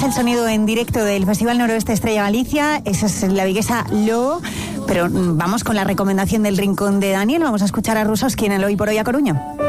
el sonido en directo del Festival Noroeste Estrella Galicia. Esa es la viguesa Lo. Pero vamos con la recomendación del Rincón de Daniel. Vamos a escuchar a Rusoski en el Hoy por Hoy a Coruña.